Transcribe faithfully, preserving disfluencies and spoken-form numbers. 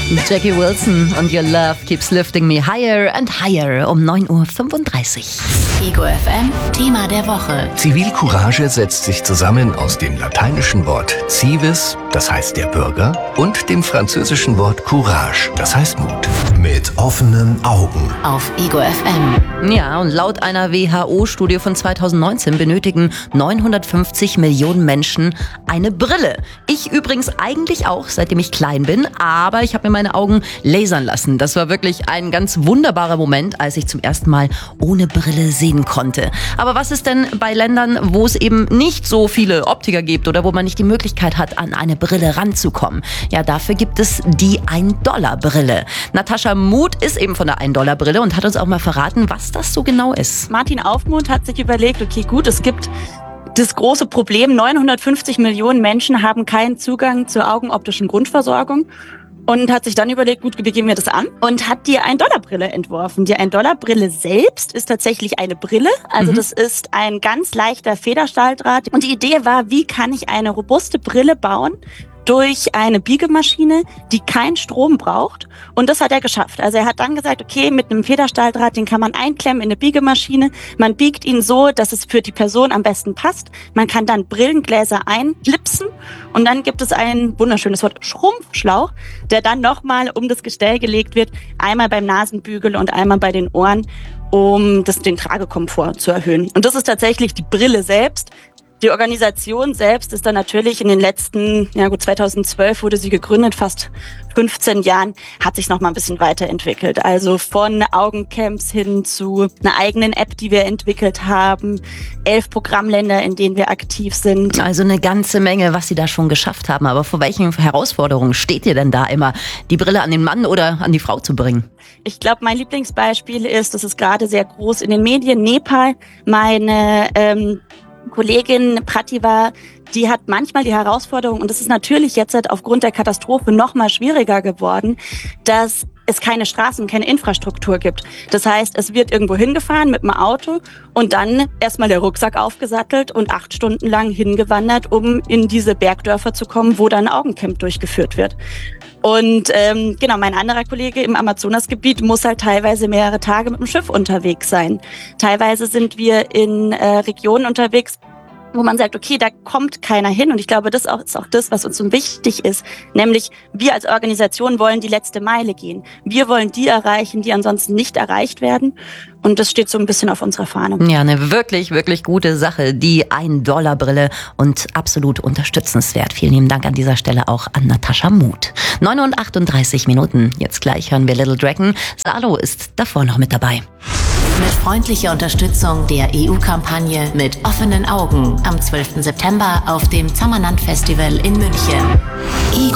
Jackie Wilson und Your Love Keeps Lifting Me Higher and Higher um neun Uhr fünfunddreißig. Ego F M, Thema der Woche. Zivilcourage setzt sich zusammen aus dem lateinischen Wort civis, das heißt der Bürger, und dem französischen Wort courage, das heißt Mut. Mit offenen Augen. Auf Ego F M. Ja, und laut einer W H O-Studie von zweitausendneunzehn benötigen neunhundertfünfzig Millionen Menschen eine Brille. Ich übrigens eigentlich auch, seitdem ich klein bin, aber ich habe mir meine Augen lasern lassen. Das war wirklich ein ganz wunderbarer Moment, als ich zum ersten Mal ohne Brille sehen konnte. Aber was ist denn bei Ländern, wo es eben nicht so viele Optiker gibt oder wo man nicht die Möglichkeit hat, an eine Brille ranzukommen? Ja, dafür gibt es die ein Dollar Brille. Natascha Muth ist eben von der ein Dollar Brille und hat uns auch mal verraten, was das so genau ist. Martin Aufmuth hat sich überlegt, okay gut, es gibt das große Problem, neunhundertfünfzig Millionen Menschen haben keinen Zugang zur augenoptischen Grundversorgung. Und hat sich dann überlegt, gut, wie gehen wir das an? Und hat die ein Dollar Brille entworfen. Die ein Dollar Brille selbst ist tatsächlich eine Brille. Also mhm. das ist ein ganz leichter Federstahldraht. Und die Idee war, wie kann ich eine robuste Brille bauen durch eine Biegemaschine, die keinen Strom braucht. Und das hat er geschafft. Also er hat dann gesagt, okay, mit einem Federstahldraht, den kann man einklemmen in eine Biegemaschine. Man biegt ihn so, dass es für die Person am besten passt. Man kann dann Brillengläser einklipsen. Und dann gibt es ein wunderschönes Wort, Schrumpfschlauch, der dann nochmal um das Gestell gelegt wird. Einmal beim Nasenbügel und einmal bei den Ohren, um das, den Tragekomfort zu erhöhen. Und das ist tatsächlich die Brille selbst. Die Organisation selbst ist dann natürlich in den letzten, ja gut, zweitausendzwölf wurde sie gegründet, fast fünfzehn Jahren, hat sich noch mal ein bisschen weiterentwickelt. Also von Augencamps hin zu einer eigenen App, die wir entwickelt haben, elf Programmländer, in denen wir aktiv sind. Also eine ganze Menge, was Sie da schon geschafft haben. Aber vor welchen Herausforderungen steht ihr denn da immer, die Brille an den Mann oder an die Frau zu bringen? Ich glaube, mein Lieblingsbeispiel ist, das ist gerade sehr groß in den Medien, Nepal. Meine ähm, Kollegin Prativa, die hat manchmal die Herausforderung, und das ist natürlich jetzt aufgrund der Katastrophe noch mal schwieriger geworden, dass es keine Straßen, keine Infrastruktur gibt. Das heißt, es wird irgendwo hingefahren mit dem Auto und dann erstmal der Rucksack aufgesattelt und acht Stunden lang hingewandert, um in diese Bergdörfer zu kommen, wo dann ein Augencamp durchgeführt wird. Und ähm, genau, mein anderer Kollege im Amazonasgebiet muss halt teilweise mehrere Tage mit dem Schiff unterwegs sein. Teilweise sind wir in äh, Regionen unterwegs, wo man sagt, okay, da kommt keiner hin. Und ich glaube, das auch, ist auch das, was uns so wichtig ist. Nämlich, wir als Organisation wollen die letzte Meile gehen. Wir wollen die erreichen, die ansonsten nicht erreicht werden. Und das steht so ein bisschen auf unserer Fahne. Ja, eine wirklich, wirklich gute Sache. Die ein Dollar Brille und absolut unterstützenswert. Vielen lieben Dank an dieser Stelle auch an Natascha Muth. neun Uhr achtunddreißig Minuten. Jetzt gleich hören wir Little Dragon. Salo ist davor noch mit dabei. Mit freundlicher Unterstützung der E U-Kampagne Mit offenen Augen am zwölften September auf dem Zammerland Festival in München.